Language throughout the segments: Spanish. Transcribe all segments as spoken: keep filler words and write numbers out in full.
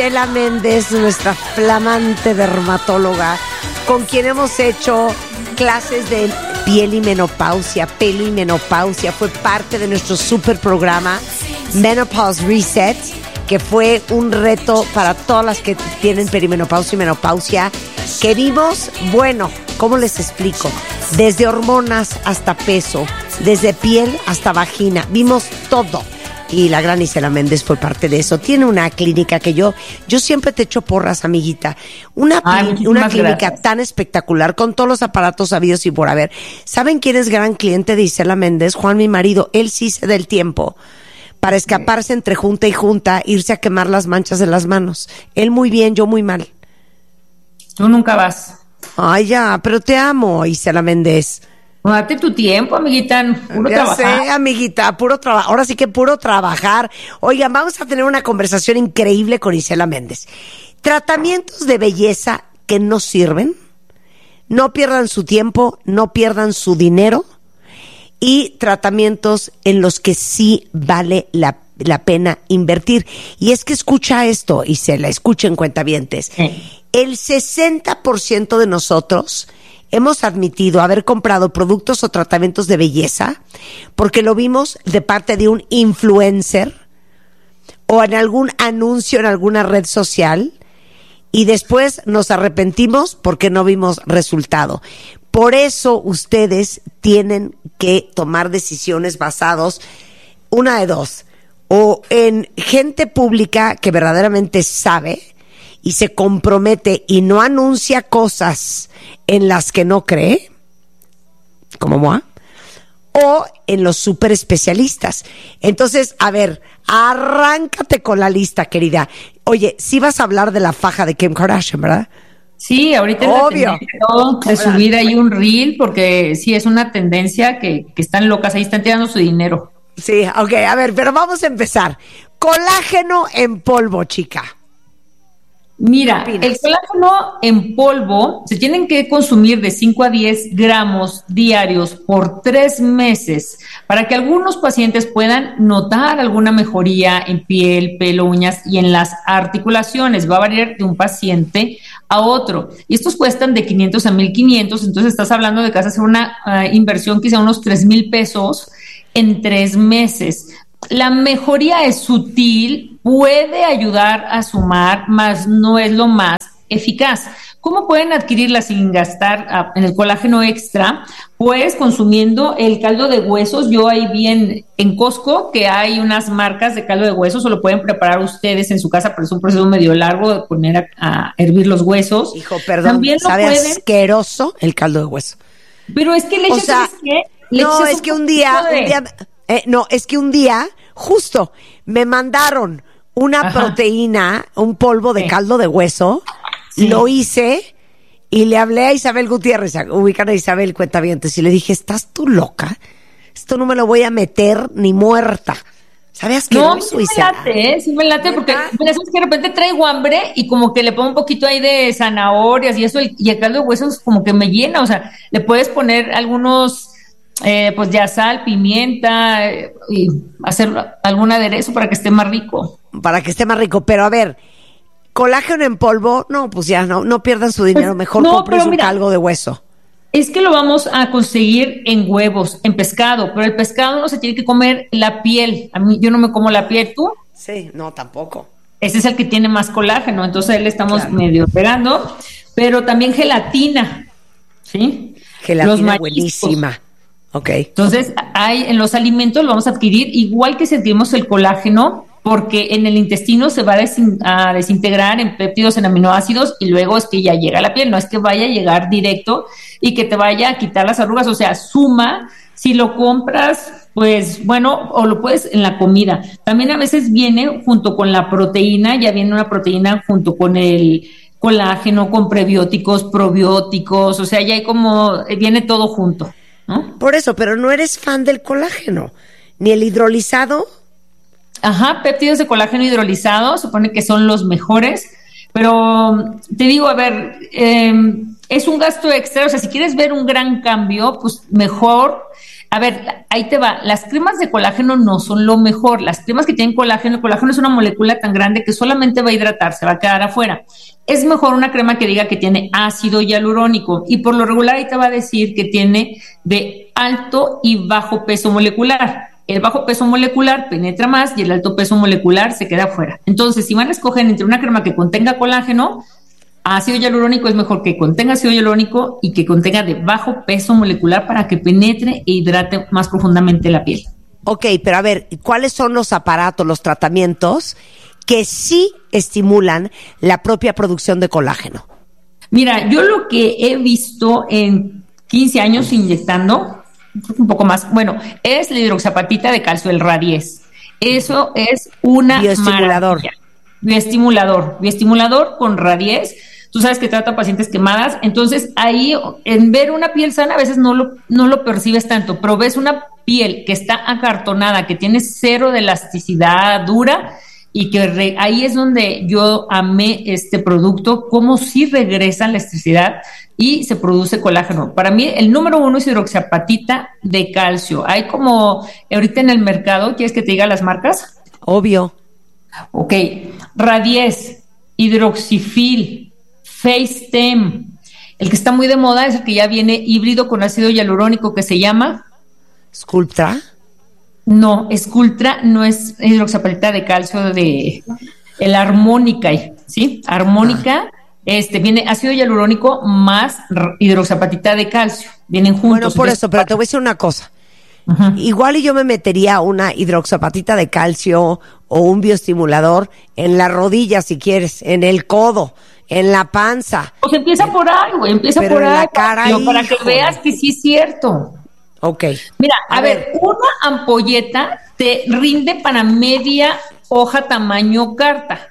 Isela Méndez, nuestra flamante dermatóloga, con quien hemos hecho clases de piel y menopausia, pelo y menopausia. Fue parte de nuestro super programa Menopause Reset, que fue un reto para todas las que tienen perimenopausia y menopausia, que vimos, bueno, ¿cómo les explico? Desde hormonas hasta peso, desde piel hasta vagina, vimos todo. Y la gran Isela Méndez fue parte de eso. Tiene una clínica que yo, yo siempre te echo porras, amiguita. Una, Ay, una clínica gracias. Tan espectacular, con todos los aparatos habidos y por haber. ¿Saben quién es gran cliente de Isela Méndez? Juan, mi marido. Él sí se da el tiempo para escaparse entre junta y junta, irse a quemar las manchas de las manos. Él muy bien, yo muy mal. Tú nunca vas. Ay, ya, pero te amo, Isela Méndez. Date tu tiempo, amiguita, puro ya trabajar. sé, amiguita, puro trabajar. Ahora sí que puro trabajar. Oigan, vamos a tener una conversación increíble con Isela Méndez. Tratamientos de belleza que no sirven. No pierdan su tiempo, no pierdan su dinero. Y tratamientos en los que sí vale la, la pena invertir. Y es que escucha esto, Isela, escuchen, cuentavientes. Sí. El sesenta por ciento de nosotros hemos admitido haber comprado productos o tratamientos de belleza porque lo vimos de parte de un influencer o en algún anuncio en alguna red social y después nos arrepentimos porque no vimos resultado. Por eso ustedes tienen que tomar decisiones basadas, una de dos, o en gente pública que verdaderamente sabe y se compromete y no anuncia cosas en las que no cree, como Moa, o en los super especialistas. Entonces, a ver, arráncate con la lista, querida. Oye, sí vas a hablar de la faja de Kim Kardashian, ¿verdad? Sí, ahorita obvio de subir ahí un reel, porque sí es una tendencia que, que están locas, ahí están tirando su dinero. Sí, ok, a ver, pero vamos a empezar. Colágeno en polvo, chica. Mira, el colágeno en polvo se tienen que consumir de cinco a diez gramos diarios por tres meses para que algunos pacientes puedan notar alguna mejoría en piel, pelo, uñas y en las articulaciones. Va a variar de un paciente a otro. Y estos cuestan de quinientos a mil quinientos, entonces estás hablando de que vas a hacer una uh, inversión quizá unos tres mil pesos en tres meses. La mejoría es sutil, puede ayudar a sumar, mas no es lo más eficaz. ¿Cómo pueden adquirirla sin gastar uh, en el colágeno extra? Pues consumiendo el caldo de huesos. Yo ahí vi en, en Costco que hay unas marcas de caldo de huesos, o lo pueden preparar ustedes en su casa, pero es un proceso medio largo de poner a, a hervir los huesos. Hijo, perdón, También sabe pueden... asqueroso el caldo de hueso. Pero es que le echas, o sea, ¿sabes qué? Le no, es que un día, de... un día eh, no, es que un día, justo, me mandaron una Ajá. proteína, un polvo de sí. caldo de hueso, sí. lo hice y le hablé a Isabel Gutiérrez, ubican a Isabel Cuentavientes, y le dije, ¿estás tú loca? Esto no me lo voy a meter ni muerta. ¿Sabías que no? No, sí me late, ¿eh? Sí me late, porque mira, es que de repente traigo hambre y como que le pongo un poquito ahí de zanahorias y eso, y el caldo de huesos como que me llena, o sea, le puedes poner algunos... Eh, pues ya sal, pimienta eh, y hacer algún aderezo para que esté más rico. Para que esté más rico, pero a ver, colágeno en polvo, no, pues ya no, no pierdan su dinero, mejor no, compres un mira, caldo de hueso. Es que lo vamos a conseguir en huevos, en pescado, pero el pescado no se tiene que comer la piel. A mí, yo no me como la piel, ¿tú? Sí, no, tampoco. Ese es el que tiene más colágeno, entonces ahí le estamos claro. medio pegando, pero también gelatina, ¿sí? Gelatina buenísima. Okay. Entonces, hay en los alimentos lo vamos a adquirir igual que si adquirimos el colágeno, porque en el intestino se va a, desin- a desintegrar en péptidos, en aminoácidos, y luego es que ya llega a la piel, no es que vaya a llegar directo y que te vaya a quitar las arrugas, o sea, suma, si lo compras, pues bueno, o lo puedes en la comida. También a veces viene junto con la proteína, ya viene una proteína junto con el colágeno, con prebióticos, probióticos, o sea, ya hay como, viene todo junto, ¿no? Por eso, pero no eres fan del colágeno, ni el hidrolizado. Ajá, péptidos de colágeno hidrolizado, supone que son los mejores, pero te digo, a ver, eh, es un gasto extra, o sea, si quieres ver un gran cambio, pues mejor A ver, ahí te va. Las cremas de colágeno no son lo mejor. Las cremas que tienen colágeno, el colágeno es una molécula tan grande que solamente va a hidratar, se va a quedar afuera. Es mejor una crema que diga que tiene ácido hialurónico, y por lo regular ahí te va a decir que tiene de alto y bajo peso molecular. El bajo peso molecular penetra más y el alto peso molecular se queda afuera. Entonces, si van a escoger entre una crema que contenga colágeno, ácido hialurónico es mejor que contenga ácido hialurónico y que contenga de bajo peso molecular para que penetre e hidrate más profundamente la piel. Ok, pero a ver, ¿cuáles son los aparatos, los tratamientos que sí estimulan la propia producción de colágeno? Mira, yo lo que he visto en quince años inyectando, un poco más, bueno, es la hidroxiapatita de calcio, el Radies. Eso es una bioestimulador. Maravilla. Bioestimulador, bioestimulador con Radies. Tú sabes que trata a pacientes quemadas, entonces ahí en ver una piel sana a veces no lo, no lo percibes tanto, pero ves una piel que está acartonada, que tiene cero de elasticidad dura, y que re, ahí es donde yo amé este producto, cómo sí regresa la elasticidad y se produce colágeno. Para mí el número uno es hidroxiapatita de calcio. Hay como ahorita en el mercado, ¿quieres que te diga las marcas? Obvio. Ok, Radies, Hidroxifil, FaceTem. El que está muy de moda es el que ya viene híbrido con ácido hialurónico, que se llama Sculptra. No, Sculptra no es hidroxiapatita de calcio, de el Armónica, ¿sí? Armónica, ah. este viene ácido hialurónico más hidroxiapatita de calcio, vienen juntos. Bueno, por eso, pero te voy a decir una cosa. Uh-huh. Igual y yo me metería una hidroxiapatita de calcio o un bioestimulador en la rodilla, si quieres, en el codo, en la panza. Pues empieza en, por ahí, güey, empieza pero por en ahí. la cara, pero para hijo. que veas que sí es cierto. Ok. Mira, a, a ver, ver, una ampolleta te rinde para media hoja tamaño carta.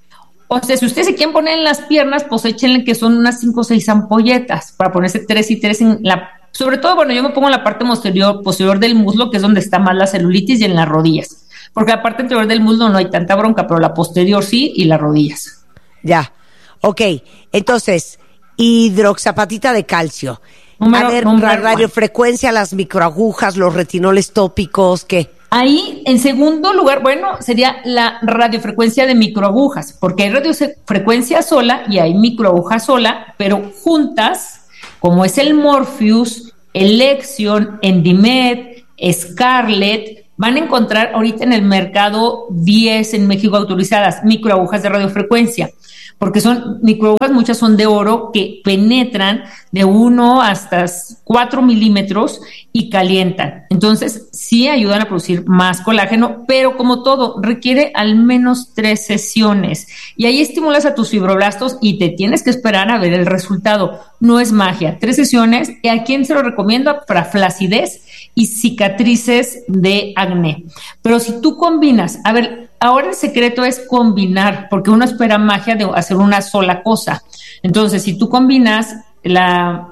O sea, si ustedes se quieren poner en las piernas, pues échenle que son unas cinco o seis ampolletas para ponerse tres y tres en la... Sobre todo, bueno, yo me pongo en la parte posterior, posterior del muslo, que es donde está más la celulitis, y en las rodillas. Porque la parte anterior del muslo no hay tanta bronca, pero la posterior sí, y las rodillas. Ya. Ok. Entonces, hidroxiapatita de calcio. Número, a ver, número, la radiofrecuencia, las microagujas, los retinoles tópicos, ¿qué? Ahí, en segundo lugar, bueno, sería la radiofrecuencia de microagujas, porque hay radiofrecuencia sola y hay microaguja sola, pero juntas, como es el Morpheus, el Lexion, Endimed, Scarlett, van a encontrar ahorita en el mercado diez en México autorizadas microagujas de radiofrecuencia, porque son microagujas, muchas son de oro, que penetran de uno hasta cuatro milímetros y calientan. Entonces, sí ayudan a producir más colágeno, pero como todo, requiere al menos tres sesiones. Y ahí estimulas a tus fibroblastos y te tienes que esperar a ver el resultado. No es magia. Tres sesiones. ¿Y a quién se lo recomiendo? Para flacidez y cicatrices de acné. Pero si tú combinas, a ver, ahora el secreto es combinar, porque uno espera magia de hacer una sola cosa. Entonces, si tú combinas la,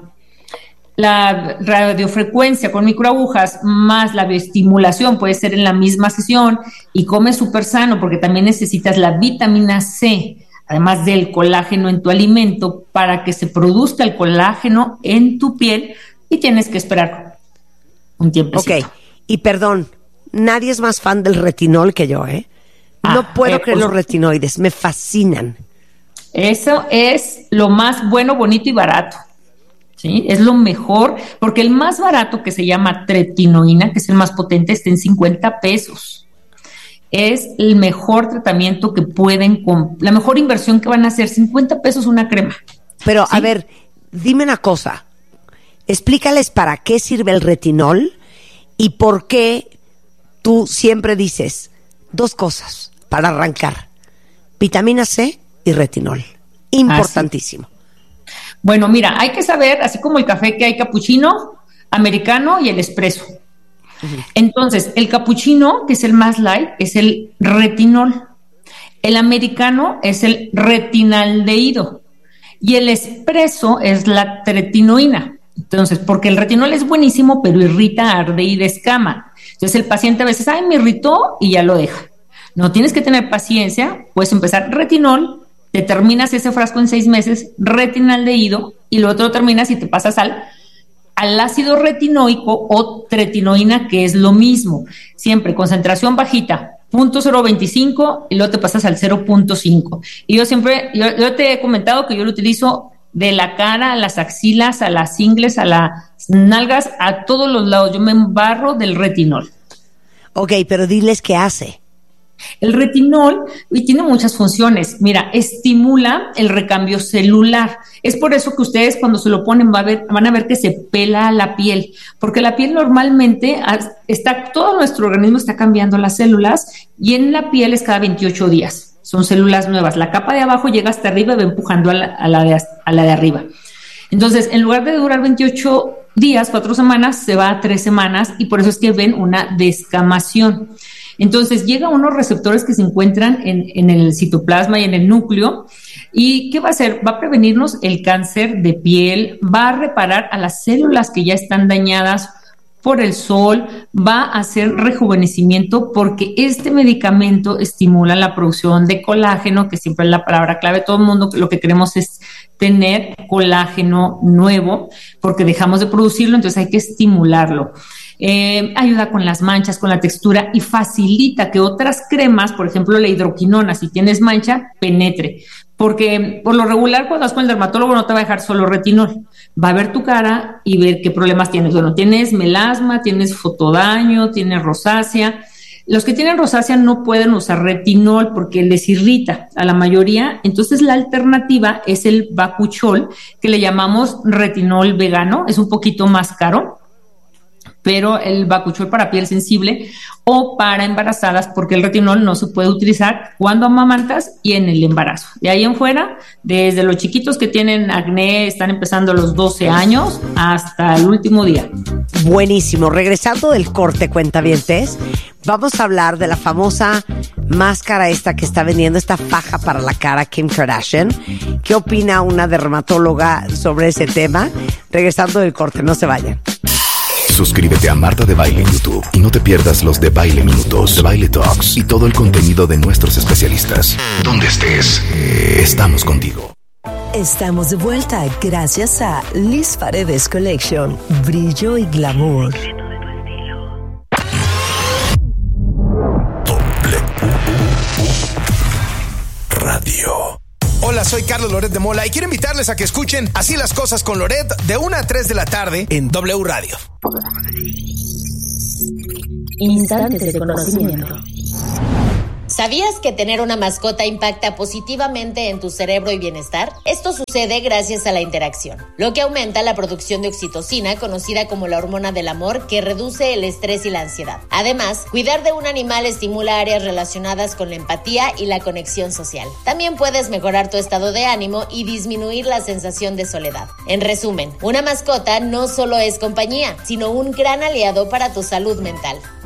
la radiofrecuencia con microagujas más la bioestimulación, puede ser en la misma sesión, y comes súper sano, porque también necesitas la vitamina C, además del colágeno en tu alimento, para que se produzca el colágeno en tu piel, y tienes que esperar un tiempo. Ok, y perdón, nadie es más fan del retinol que yo, ¿eh? No ah, puedo eh, creer pues, los retinoides, me fascinan. Eso es lo más bueno, bonito y barato, ¿sí? Es lo mejor, porque el más barato, que se llama tretinoína, que es el más potente, está en cincuenta pesos. Es el mejor tratamiento que pueden, comp- la mejor inversión que van a hacer, cincuenta pesos una crema. Pero, ¿sí? A ver, dime una cosa, explícales para qué sirve el retinol y por qué tú siempre dices dos cosas para arrancar: vitamina C y retinol. Importantísimo. Ah, sí. Bueno, mira, hay que saber, así como el café, que hay capuchino, americano y el espresso. Uh-huh. Entonces, el capuchino, que es el más light, es el retinol. El americano es el retinaldehído. Y el espresso es la tretinoína. Entonces, porque el retinol es buenísimo, pero irrita, arde y descama. Entonces, el paciente a veces, ay, me irritó, y ya lo deja. No, tienes que tener paciencia. Puedes empezar retinol, te terminas ese frasco en seis meses, retinaldehído, y luego te lo terminas y te pasas al al ácido retinoico o tretinoína, que es lo mismo, siempre concentración bajita, punto cero veinticinco, y luego te pasas al cero punto cinco. Y yo siempre, yo, yo te he comentado que yo lo utilizo de la cara a las axilas, a las ingles, a las nalgas, a todos los lados. Yo me embarro del retinol. Ok, pero diles qué hace. El retinol y tiene muchas funciones. Mira, estimula el recambio celular. Es por eso que ustedes cuando se lo ponen va a ver, van a ver que se pela la piel, porque la piel normalmente está, todo nuestro organismo está cambiando las células, y en la piel es cada veintiocho días. Son células nuevas. La capa de abajo llega hasta arriba y va empujando a la, a la, de, a la de arriba. Entonces, en lugar de durar veintiocho días, cuatro semanas, se va a tres semanas, y por eso es que ven una descamación. Entonces, llega a unos receptores que se encuentran en, en el citoplasma y en el núcleo. ¿Y qué va a hacer? Va a prevenirnos el cáncer de piel, va a reparar a las células que ya están dañadas por el sol, va a hacer rejuvenecimiento, porque este medicamento estimula la producción de colágeno, que siempre es la palabra clave. Todo el mundo lo que queremos es tener colágeno nuevo, porque dejamos de producirlo, entonces hay que estimularlo. Eh, ayuda con las manchas, con la textura, y facilita que otras cremas, por ejemplo la hidroquinona, si tienes mancha, penetre, porque por lo regular cuando vas con el dermatólogo no te va a dejar solo retinol, va a ver tu cara y ver qué problemas tienes. Bueno, tienes melasma, tienes fotodaño, tienes rosácea. Los que tienen rosácea no pueden usar retinol porque les irrita a la mayoría. Entonces la alternativa es el bakuchiol, que le llamamos retinol vegano, es un poquito más caro, pero el bakuchiol para piel sensible o para embarazadas, porque el retinol no se puede utilizar cuando amamantas y en el embarazo. De ahí en fuera, desde los chiquitos que tienen acné, están empezando a los doce años, hasta el último día. Buenísimo. Regresando del corte, cuentavientes, vamos a hablar de la famosa máscara esta que está vendiendo, esta faja para la cara, Kim Kardashian. ¿Qué opina una dermatóloga sobre ese tema? Regresando del corte, no se vayan. Suscríbete a Marta de Baile en YouTube y no te pierdas los de Baile Minutos, de Baile Talks y todo el contenido de nuestros especialistas. Donde estés, estamos contigo. Estamos de vuelta gracias a Liz Paredes Collection, brillo y glamour. Radio. Hola, soy Carlos Loret de Mola y quiero invitarles a que escuchen Así las cosas con Loret de una a tres de la tarde en W Radio. Instantes de conocimiento. ¿Sabías que tener una mascota impacta positivamente en tu cerebro y bienestar? Esto sucede gracias a la interacción, lo que aumenta la producción de oxitocina, conocida como la hormona del amor, que reduce el estrés y la ansiedad. Además, cuidar de un animal estimula áreas relacionadas con la empatía y la conexión social. También puedes mejorar tu estado de ánimo y disminuir la sensación de soledad. En resumen, una mascota no solo es compañía, sino un gran aliado para tu salud mental.